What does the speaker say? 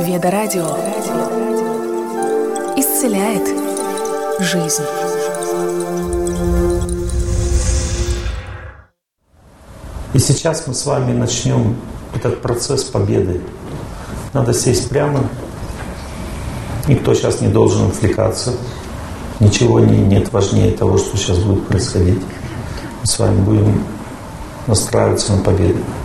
Веда-радио исцеляет жизнь. И сейчас мы с вами начнем этот процесс победы. Надо сесть прямо. Никто сейчас не должен отвлекаться. Ничего нет важнее того, что сейчас будет происходить. Мы с вами будем настраиваться на победу.